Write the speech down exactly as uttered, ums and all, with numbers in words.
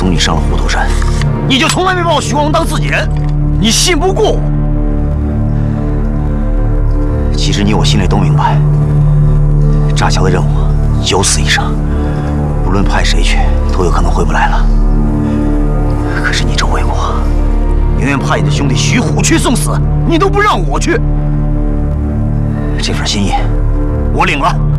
从你上了虎头山，你就从来没把我徐光当自己人，你信不过我。其实你我心里都明白，炸桥的任务九死一生，无论派谁去，都有可能回不来了。可是你周卫国，宁愿派你的兄弟徐虎去送死，你都不让我去。这份心意，我领了。